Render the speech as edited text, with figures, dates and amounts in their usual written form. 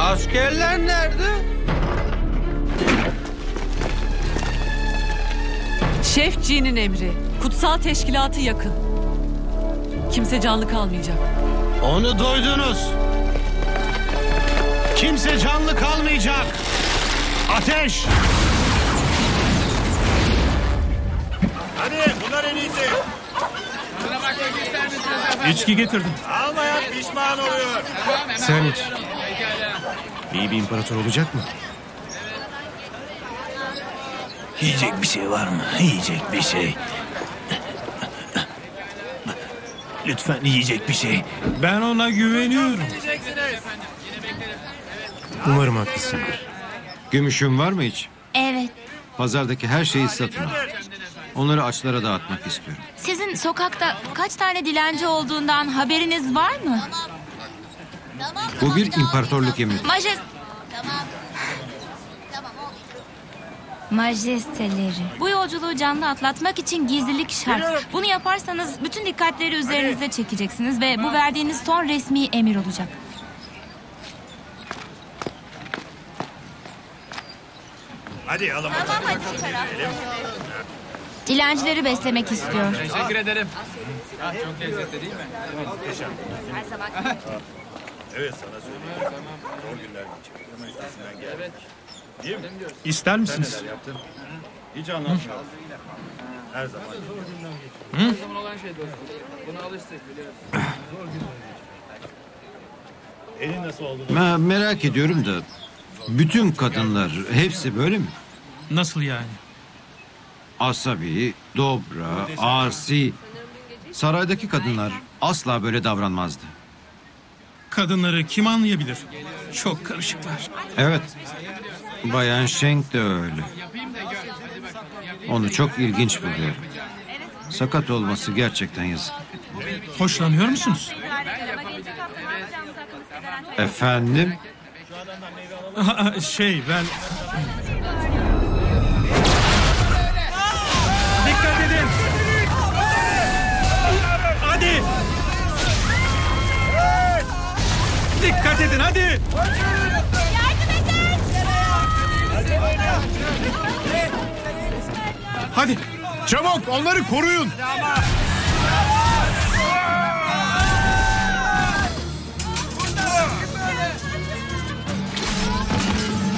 Askerler nerede? Şefci'nin emri. Kutsal teşkilatı yakın. Kimse canlı kalmayacak. Onu duydunuz. Kimse canlı kalmayacak. Ateş! Hadi bunlar en iyisi. İçki getirdim. Almayan pişman oluyor. Sen iç. İyi bir imparator olacak mı? Yiyecek bir şey var mı? Yiyecek bir şey. Lütfen yiyecek bir şey. Ben ona güveniyorum. Umarım haklısındır. Gümüşün var mı hiç? Evet. Pazardaki her şeyi satın al. Onları açlara dağıtmak istiyorum. Sizin sokakta kaç tane dilenci olduğundan haberiniz var mı? Bu bir imparatorluk emri. Majesteleri. Bu yolculuğu canlı atlatmak için gizlilik şart. Bunu yaparsanız bütün dikkatleri üzerinize çekeceksiniz ve bu verdiğiniz son resmi emir olacak. Hadi alın. Dilencileri beslemek istiyor. Teşekkür ederim. Çok lezzetli değil mi? Evet sana söyleyeyim. Zor günler geçirdik ama üstesinden geldik. Değil mi? İster misiniz? Hiç anlatmıyoruz. Her zaman. Her zaman olan şey dostum. Buna alıştık biliyorsun. Elin nasıl oldu? Merak ediyorum da bütün kadınlar hepsi böyle mi? Nasıl yani? Asabi, dobra, asi. Saraydaki kadınlar asla böyle davranmazdı. Kadınları kim anlayabilir? Çok karışıklar. Evet. Bayan Schenk de öyle. Onu çok ilginç buluyorum. Sakat olması gerçekten yazık. Hoşlanıyor musunuz? Efendim? Ben... Dikkat edin! Hadi! Dikkat edin hadi! Hadi! Çabuk onları koruyun.